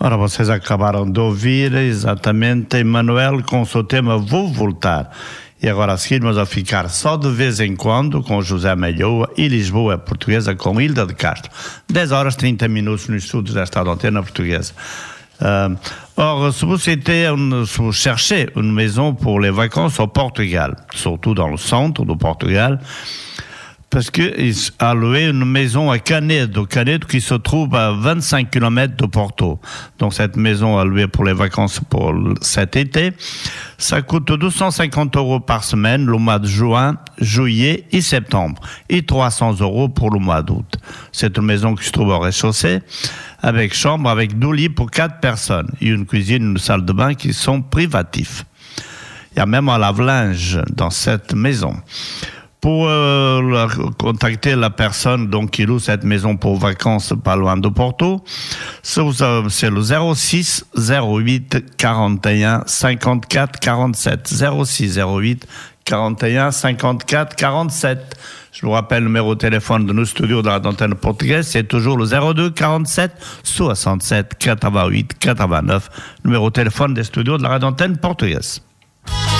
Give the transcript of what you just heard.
Ora, vocês acabaram de ouvir exatamente Emanuel com o seu tema Vou Voltar. E agora a seguir vamos a ficar só de vez em quando com José Malhoa e Lisboa Portuguesa com Hilda de Castro. 10 horas 30 minutos no estúdio desta antenne portugaise. Or, si vous cherchez une maison pour les vacances au Portugal, surtout dans le centre du Portugal, parce qu'il a loué une maison à Canedo qui se trouve à 25 km de Porto. Donc cette maison a loué pour les vacances pour cet été. Ça coûte 250 € par semaine le mois de juin, juillet et septembre. Et 300 € pour le mois d'août. C'est une maison qui se trouve au rez-de-chaussée, avec chambre, avec 2 lits pour 4 personnes. Et une cuisine, une salle de bain qui sont privatifs. Il y a même un lave-linge dans cette maison. Pour contacter la personne donc qui loue cette maison pour vacances pas loin de Porto, c'est le 06 08 41 54 47 06 08 41 54 47. Je vous rappelle le numéro de téléphone de nos studios de la antenne portugaise, c'est toujours le 02 47 67 88 89, numéro de téléphone des studios de la antenne portugaise.